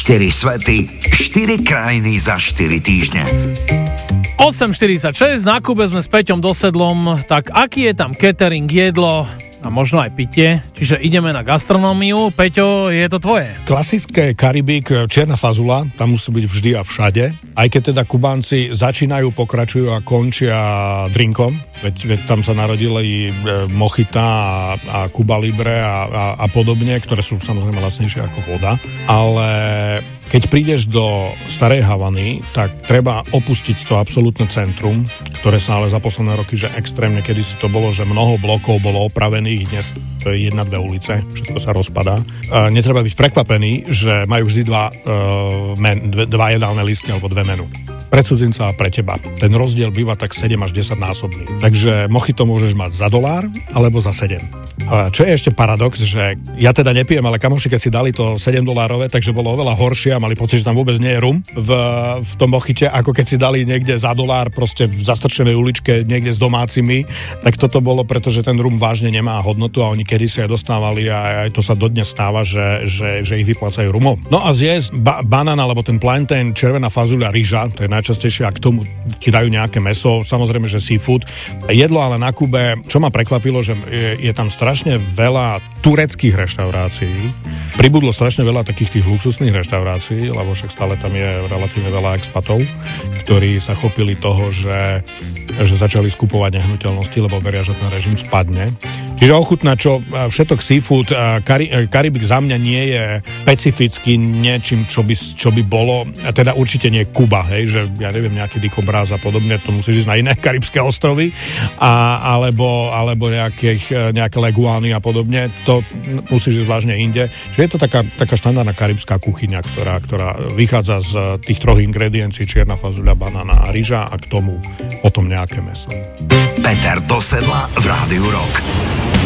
4 svety, 4 krajiny za 4 týždne. 8.46, na Kube sme s Peťom Dosedlom, tak aký je tam catering, jedlo a možno aj pitie, čiže ideme na gastronómiu. Peťo, je to tvoje? Klasické Karibík, čierna fazula, tam musí byť vždy a všade. Aj keď teda Kubánci začínajú, pokračujú a končia drinkom, veď tam sa narodili mochita a Cuba Libre a podobne, ktoré sú samozrejme lacnejšie ako voda, ale keď prídeš do Starej Havany, tak treba opustiť to absolútne centrum, ktoré sa ale za posledné roky, že extrémne, kedysi to bolo, že mnoho blokov bolo opravených, dnes to je 1-2 ulice, všetko sa rozpadá. Netreba byť prekvapený, že majú vždy dva jedálne lístky alebo 2 menu. Pre cudzinca a pre teba. Ten rozdiel býva tak 7 až 10 násobný. Takže mojito môžeš mať za $1 alebo za 7. Čo je ešte paradox, že ja teda nepijem, ale kamoši, keď si dali to $7, takže bolo oveľa horšie a mali pocit, že tam vôbec nie je rum v tom mochite, ako keď si dali niekde za $, proste v zastrčenej uličke niekde s domácimi, tak toto bolo, pretože ten rum vážne nemá hodnotu a oni kedysi aj dostávali a aj to sa dodnes stáva, že ich vyplácajú rumom. No a zjesť banán alebo ten plantain, červená fazuľa, ryža, to je najčastejšie, a k tomu ti dajú nejaké mäso, samozrejme, že seafood. Jedlo ale na Kube, čo ma prekvapilo, že je tam strašne veľa tureckých reštaurácií. Pribudlo strašne veľa takých tých luxusných reštaurácií, lebo však stále tam je relatívne veľa expatov, ktorí sa chopili toho, že začali skupovať nehnuteľnosti, lebo veria, že ten režim spadne. Čiže ochutná, čo všetok seafood, Karibik za mňa nie je specificky niečím, čo by bolo, teda určite nie Kuba, hej, že ja neviem, nejaký dikobráz a podobne, to musíš ísť na iné karibské ostrovy, alebo nejaké leguány a podobne, to musíš ísť vážne inde. Že je to taká štandardná karibská kuchyňa, ktorá vychádza z tých 3 ingrediencií, čierna fazuľa, banána a ryža a k tomu potom nejaké mäso. Peter Dosedla v Rádiu Rock.